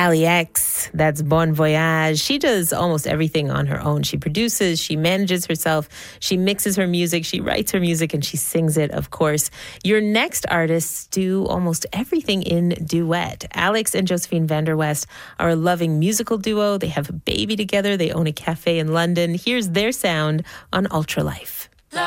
Allie X, that's Bon Voyage. She does almost everything on her own. She produces, she manages herself, she mixes her music, she writes her music, and she sings it, of course. Your next artists do almost everything in duet. Alex and Josephine Vanderwest are a loving musical duo. They have a baby together. They own a cafe in London. Here's their sound on Ultralife.